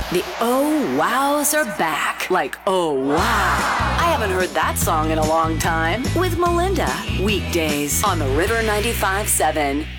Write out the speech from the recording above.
The Oh Wows are back. Like, oh wow. I haven't heard that song in a long time. With Melinda. Weekdays on the River 95.7.